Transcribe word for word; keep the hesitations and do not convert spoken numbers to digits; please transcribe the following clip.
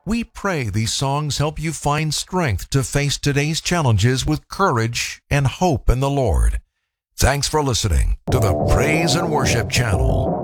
We pray these songs help you find strength to face today's challenges with courage and hope in the Lord. Thanks for listening to the Praise and Worship Channel.